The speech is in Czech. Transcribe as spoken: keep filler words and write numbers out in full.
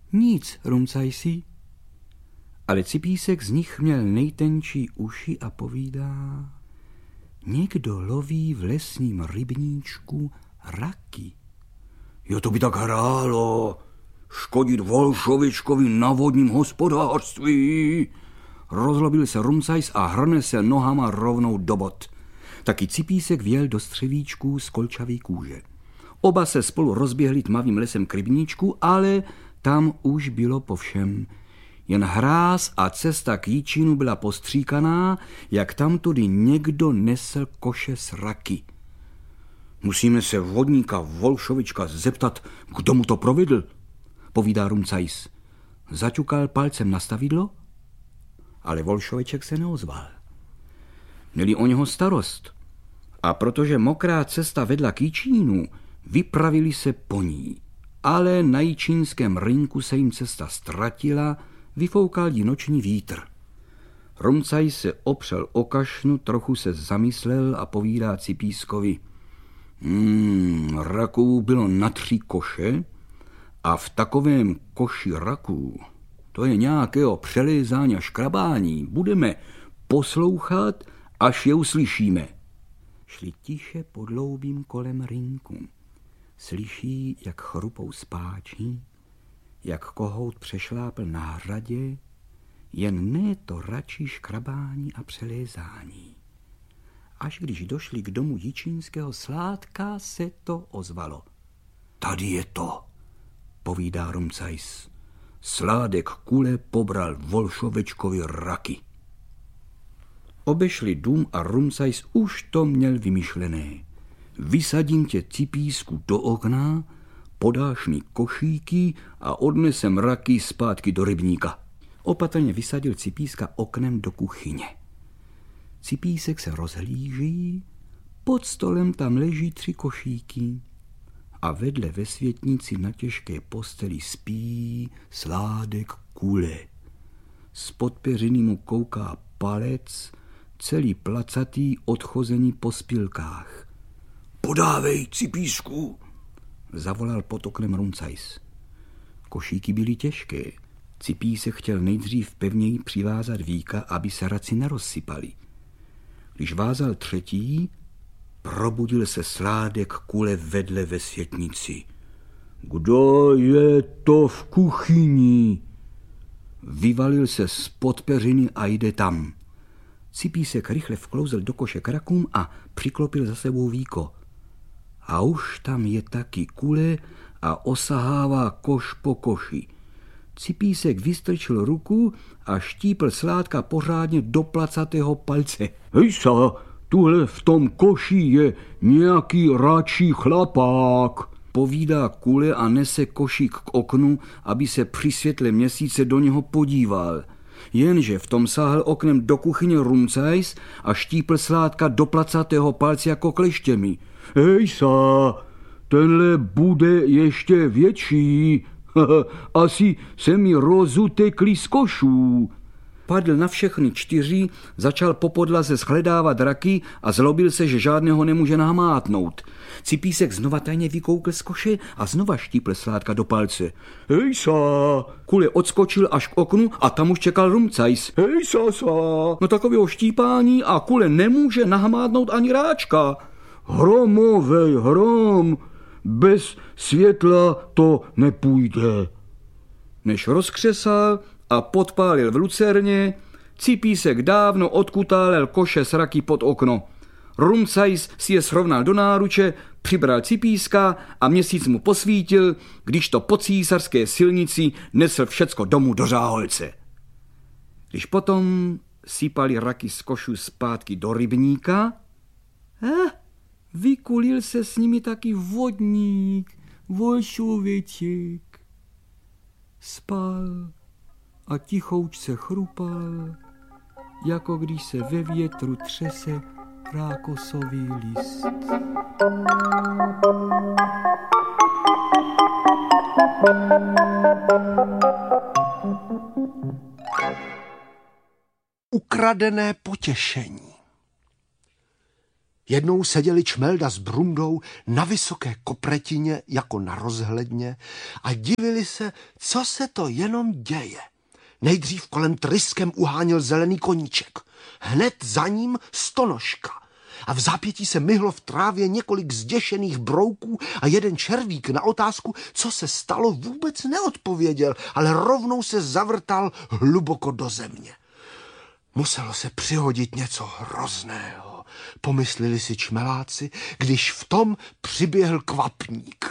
Nic, Rumcajsi. Ale Cipísek z nich měl nejtenčí uši a povídá: někdo loví v lesním rybníčku raky. Jo, to by tak hrálo. Škodit Volšovičkovi na vodním hospodářství. Rozlobil se Rumcajs a hrne se nohama rovnou do bod. Taky Cipísek vjel do střevíčků z kolčavý kůže. Oba se spolu rozběhli tmavým lesem k rybníčku, ale tam už bylo po všem. Jen hráz a cesta k Jičínu byla postříkaná, jak tamtudy někdo nesl koše s raky. Musíme se vodníka Volšovička zeptat, kdo mu to provedl, povídá Rumcajs. Zaťukal palcem na stavidlo, ale Volšoveček se neozval. Měli o něho starost a protože mokrá cesta vedla k Jičínu, vypravili se po ní. Ale na jičínském rynku se jim cesta ztratila, vyfoukal jí noční vítr. Rumcajs se opřel o kašnu, trochu se zamyslel a povídá Cipískovi: Hmm, raků bylo na tři koše a v takovém koši raků, to je nějakého přelézání a škrabání, budeme poslouchat, až je uslyšíme. Šli tiše podloubím kolem rynku. Slyší, jak chrupou spáči, jak kohout přešlápl na hradě, jen ne to račí škrabání a přelézání. Až když došli k domu jičínského Sládka, se to ozvalo. Tady je to, povídá Rumcajs. Sládek Kule pobral Volšovečkovi raky. Obešli dům a Rumcajs už to měl vymyšlené. Vysadím tě, Cipísku, do okna, podáš mi košíky a odnesem raky zpátky do rybníka. Opatrně vysadil Cipíska oknem do kuchyně. Cipísek se rozhlíží, pod stolem tam leží tři košíky a vedle ve světnici na těžké posteli spí Sládek Kule. Z podpeřiny mu kouká palec, celý placatý, odchozený po spilkách. Podávej, Cipísku, zavolal pod oknem Rumcajs. Košíky byly těžké. Cipísek chtěl nejdřív pevněji přivázat víka, aby se raci nerozsypaly. Když vázal třetí, probudil se Sládek Kule vedle ve světnici. Kdo je to v kuchyni? Vyvalil se z podpeřiny a jde tam. Cipísek rychle vklouzl do koše k rakům a přiklopil za sebou víko. A už tam je taky Kule a osahává koš po koši. Cipísek vystrčil ruku a štípl Sládka pořádně do placatého palce. Hejsa, tuhle v tom koši je nějaký račí chlapák, povídá Kule a nese košík k oknu, aby se při světle měsíce do něho podíval. Jenže v tom sáhl oknem do kuchyně Rumcajs a štípl Sládka do placatého palce jako kleštěmi. Hejsa, tenhle bude ještě větší. Asi se mi rozutekli z košů. Padl na všechny čtyři, začal po podlaze shledávat raky a zlobil se, že žádného nemůže nahmátnout. Cipísek znova tajně vykoukl z koše a znova štípl Sládka do palce. Hejsa! Kule odskočil až k oknu a tam už čekal Rumcajs. Hejsa, sa! No takového štípání a Kule nemůže nahmátnout ani ráčka. Hromovej hrom! Bez světla to nepůjde. Než rozkřesal a podpálil v lucerně, Cipísek dávno odkutálel koše s raky pod okno. Rumcajs si je srovnal do náruče, přibral Cipíska a měsíc mu posvítil, když to po císařské silnici nesl všecko domů do Řáholce. Když potom sypali raky z košů zpátky do rybníka, eh, vykulil se s nimi taky vodník, Volšoveček. Spal a tichoučce chrupal, jako když se ve větru třese rákosový list. Ukradené potěšení. Jednou seděli Čmelda s Brundou na vysoké kopretině jako na rozhledně a divili se, co se to jenom děje. Nejdřív kolem tryskem uháněl zelený koníček, hned za ním stonožka a v zápětí se myhlo v trávě několik zděšených brouků a jeden červík na otázku, co se stalo, vůbec neodpověděl, ale rovnou se zavrtal hluboko do země. Muselo se přihodit něco hrozného, pomysleli si čmeláci, když v tom přiběhl kvapník.